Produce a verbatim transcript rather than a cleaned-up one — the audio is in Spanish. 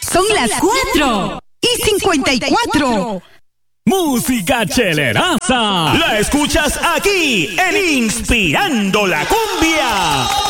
Son las cuatro y cincuenta y cuatro. Música cheleraza. La escuchas aquí en Inspirando la Cumbia.